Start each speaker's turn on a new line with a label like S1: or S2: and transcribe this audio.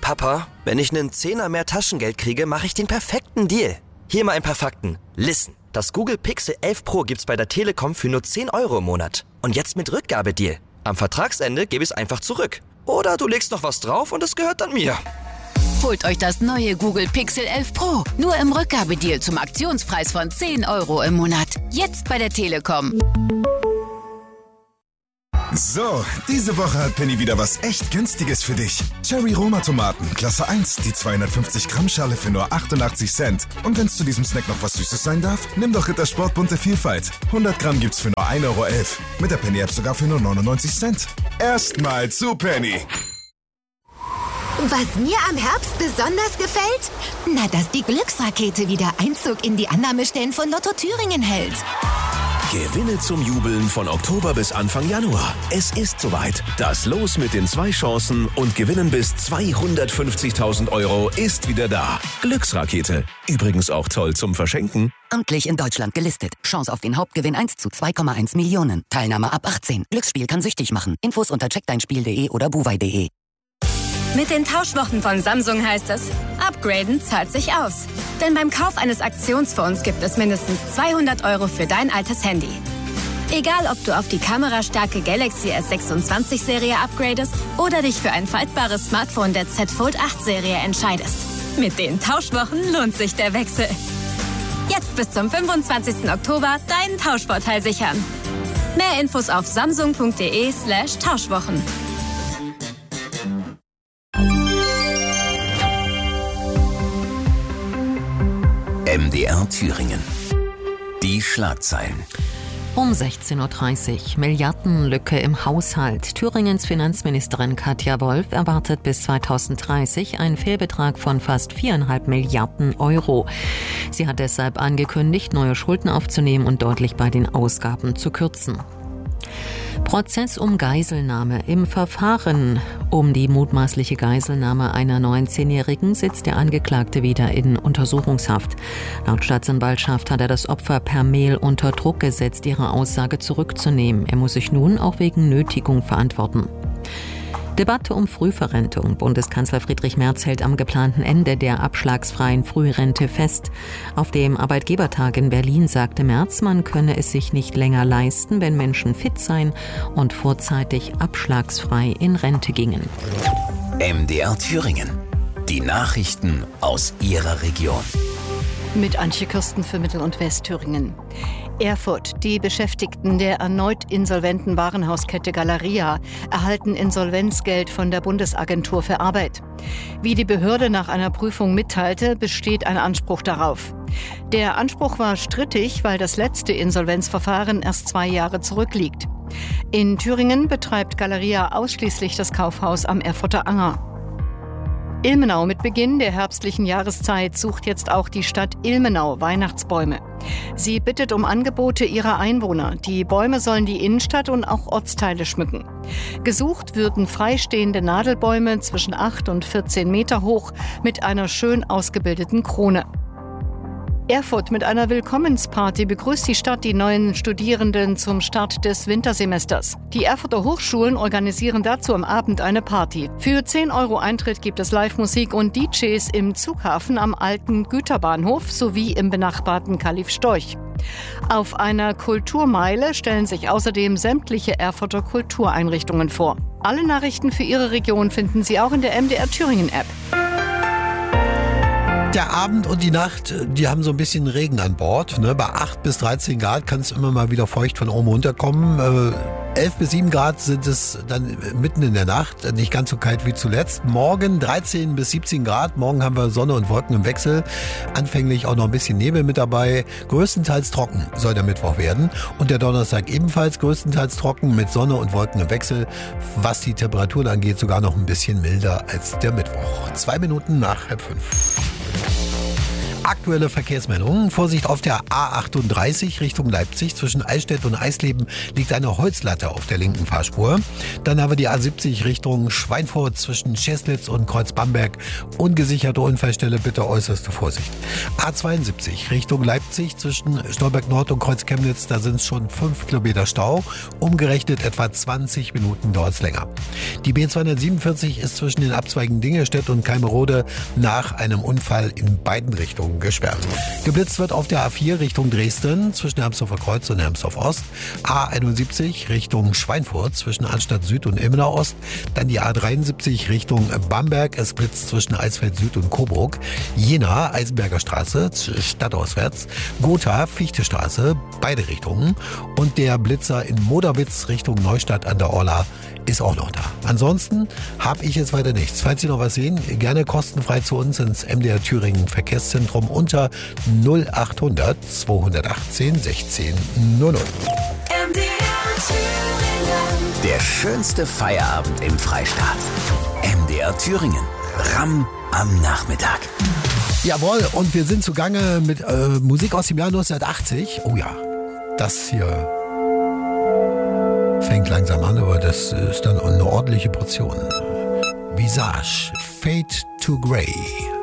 S1: Papa, wenn ich einen Zehner mehr Taschengeld kriege, mache ich den perfekten Deal. Hier mal ein paar Fakten. Listen, das Google Pixel 11 Pro gibt's bei der Telekom für nur 10 € im Monat. Und jetzt mit Rückgabedeal. Am Vertragsende gebe ich es einfach zurück. Oder du legst noch was drauf und es gehört dann mir.
S2: Holt euch das neue Google Pixel 11 Pro. Nur im Rückgabedeal zum Aktionspreis von 10 € im Monat. Jetzt bei der Telekom.
S3: So, diese Woche hat Penny wieder was echt Günstiges für dich. Cherry Roma Tomaten, Klasse 1, die 250 Gramm Schale für nur 88 Cent. Und wenn es zu diesem Snack noch was Süßes sein darf, nimm doch Rittersport bunte Vielfalt. 100 Gramm gibt's für nur 1,11 €. Mit der Penny App sogar für nur 99 Cent. Erstmal zu Penny.
S4: Was mir am Herbst besonders gefällt? Na, dass die Glücksrakete wieder Einzug in die Annahmestellen von Lotto Thüringen hält.
S5: Gewinne zum Jubeln von Oktober bis Anfang Januar. Es ist soweit. Das Los mit den 2 Chancen und Gewinnen bis 250.000 € ist wieder da. Glücksrakete. Übrigens auch toll zum Verschenken.
S6: Amtlich in Deutschland gelistet. Chance auf den Hauptgewinn 1 zu 2,1 Millionen. Teilnahme ab 18. Glücksspiel kann süchtig machen. Infos unter checkdeinspiel.de oder buwei.de.
S7: Mit den Tauschwochen von Samsung heißt es, upgraden zahlt sich aus. Denn beim Kauf eines Aktionsphones gibt es mindestens 200 € für dein altes Handy. Egal, ob du auf die kamerastarke Galaxy S26-Serie upgradest oder dich für ein faltbares Smartphone der Z Fold 8-Serie entscheidest. Mit den Tauschwochen lohnt sich der Wechsel. Jetzt bis zum 25. Oktober deinen Tauschvorteil sichern. Mehr Infos auf samsung.de/Tauschwochen.
S5: MDR Thüringen. Die Schlagzeilen.
S8: Um 16.30 Uhr. Milliardenlücke im Haushalt. Thüringens Finanzministerin Katja Wolf erwartet bis 2030 einen Fehlbetrag von fast 4,5 Milliarden €. Sie hat deshalb angekündigt, neue Schulden aufzunehmen und deutlich bei den Ausgaben zu kürzen. Prozess um Geiselnahme. Im Verfahren um die mutmaßliche Geiselnahme einer 19-Jährigen sitzt der Angeklagte wieder in Untersuchungshaft. Laut Staatsanwaltschaft hat er das Opfer per Mail unter Druck gesetzt, ihre Aussage zurückzunehmen. Er muss sich nun auch wegen Nötigung verantworten. Debatte um Frühverrentung. Bundeskanzler Friedrich Merz hält am geplanten Ende der abschlagsfreien Frührente fest. Auf dem Arbeitgebertag in Berlin sagte Merz, man könne es sich nicht länger leisten, wenn Menschen fit seien und vorzeitig abschlagsfrei in Rente gingen.
S5: MDR Thüringen. Die Nachrichten aus Ihrer Region.
S9: Mit Antje Kirsten für Mittel- und Westthüringen. Erfurt. Die Beschäftigten der erneut insolventen Warenhauskette Galeria erhalten Insolvenzgeld von der Bundesagentur für Arbeit. Wie die Behörde nach einer Prüfung mitteilte, besteht ein Anspruch darauf. Der Anspruch war strittig, weil das letzte Insolvenzverfahren erst 2 Jahre zurückliegt. In Thüringen betreibt Galeria ausschließlich das Kaufhaus am Erfurter Anger. Ilmenau. Mit Beginn der herbstlichen Jahreszeit sucht jetzt auch die Stadt Ilmenau Weihnachtsbäume. Sie bittet um Angebote ihrer Einwohner. Die Bäume sollen die Innenstadt und auch Ortsteile schmücken. Gesucht würden freistehende Nadelbäume zwischen 8 und 14 Meter hoch mit einer schön ausgebildeten Krone. Erfurt. Mit einer Willkommensparty begrüßt die Stadt die neuen Studierenden zum Start des Wintersemesters. Die Erfurter Hochschulen organisieren dazu am Abend eine Party. Für 10 € Eintritt gibt es Live-Musik und DJs im Zughafen am alten Güterbahnhof sowie im benachbarten Kalif Storch. Auf einer Kulturmeile stellen sich außerdem sämtliche Erfurter Kultureinrichtungen vor. Alle Nachrichten für Ihre Region finden Sie auch in der MDR Thüringen App.
S10: Der Abend und die Nacht, die haben so ein bisschen Regen an Bord. Bei 8 bis 13 Grad kann es immer mal wieder feucht von oben runterkommen. 11 bis 7 Grad sind es dann mitten in der Nacht, nicht ganz so kalt wie zuletzt. Morgen 13 bis 17 Grad. Morgen haben wir Sonne und Wolken im Wechsel. Anfänglich auch noch ein bisschen Nebel mit dabei. Größtenteils trocken soll der Mittwoch werden. Und der Donnerstag ebenfalls größtenteils trocken mit Sonne und Wolken im Wechsel. Was die Temperaturen angeht, sogar noch ein bisschen milder als der Mittwoch. 2 Minuten nach 4:30. Aktuelle Verkehrsmeldungen. Vorsicht auf der A38 Richtung Leipzig. Zwischen Eichstätt und Eisleben liegt eine Holzlatte auf der linken Fahrspur. Dann haben wir die A70 Richtung Schweinfurt zwischen Scheslitz und Kreuz-Bamberg. Ungesicherte Unfallstelle, bitte äußerste Vorsicht. A72 Richtung Leipzig zwischen Stolberg Nord und Kreuz Chemnitz. Da sind es schon 5 Kilometer Stau. Umgerechnet etwa 20 Minuten dauert es länger. Die B247 ist zwischen den Abzweigen Dingelstedt und Keimerode nach einem Unfall in beiden Richtungen gesperrt. Geblitzt wird auf der A4 Richtung Dresden zwischen Hermsdorfer Kreuz und Hermsdorf Ost. A71 Richtung Schweinfurt zwischen Arnstadt Süd und Ilmenau Ost. Dann die A73 Richtung Bamberg. Es blitzt zwischen Eisfeld Süd und Coburg. Jena, Eisenberger Straße, stadtauswärts. Gotha, Fichtestraße, beide Richtungen. Und der Blitzer in Moderwitz Richtung Neustadt an der Orla ist auch noch da. Ansonsten habe ich jetzt weiter nichts. Falls Sie noch was sehen, gerne kostenfrei zu uns ins MDR Thüringen Verkehrszentrum unter 0800 218 16 00.
S5: Der schönste Feierabend im Freistaat. MDR Thüringen. Ramm am Nachmittag.
S10: Jawohl, und wir sind zugange mit Musik aus dem Jahr 1980. Oh ja, das hier fängt langsam an, aber das ist dann eine ordentliche Portion. Visage, Fade to Grey.